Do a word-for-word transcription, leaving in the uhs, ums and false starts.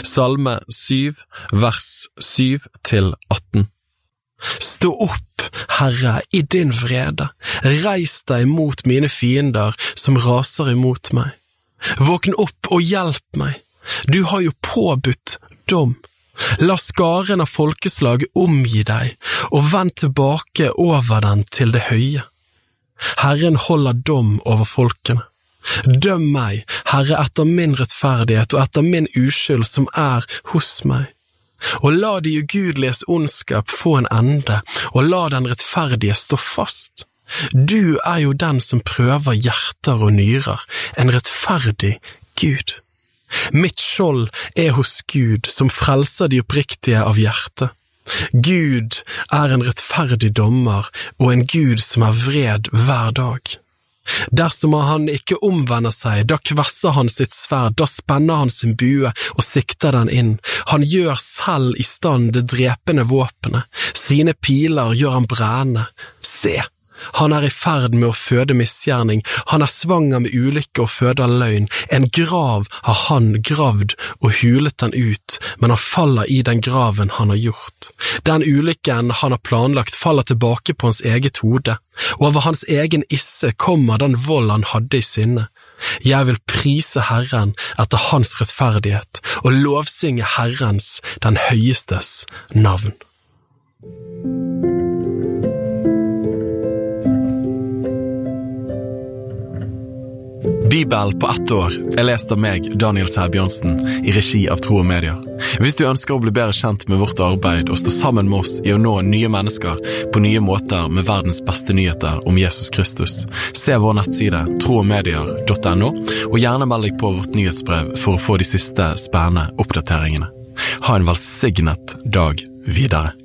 Salme syv, vers syv til atten. Stå opp, Herre, i din vrede. Reis deg mot mine fiender som raser imot meg. Våkn opp og hjelp meg. Du har jo påbudt dom. La skaren av folkeslag omgi deg, og vend tilbake over den til det høye. Herren holder dom over folkene. Døm meg, Herre, etter min rettferdighet og etter min uskyld som er hos meg. Og la de ugudeliges ondskap få en ende, og la den rettferdige stå fast. Du er jo den som prøver hjerter og nyrer, en rettferdig Gud. Mitt skjold er hos Gud, som frelser de oppriktige av hjerte. Gud er en rettferdig dommer, og en Gud som er vred hver dag. Dersom han ikke omvender seg, da kvesser han sitt sverd, da spenner han sin bue og sikter den inn. Han gjør selv i stand det drepende våpenet, sine piler gjør han brenne. Se, han er i ferd med å føde misgjerning, han er svanger med ulykke og føder løgn. En grav har han gravd og hulet den ut, men han faller i den graven han har gjort. Den ulykken han har planlagt faller tilbake på hans eget hode, og over hans egen isse kommer den vold han hadde i sinne. Jeg vil prise Herren etter hans rettferdighet, og lovsynge Herrens, den høyestes, navn. Bibel på ett år er lest av meg, Daniel Sæbjørnsen, i regi av Tro og Medier. Hvis du ønsker å bli bedre kjent med vårt arbeid og stå sammen med oss i å nå nye mennesker på nye måter med verdens beste nyheter om Jesus Kristus, se vår nettside tro og medier punktum no, og gjerne meld deg på vårt nyhetsbrev for å få de siste spennende oppdateringene. Ha en velsignet dag videre.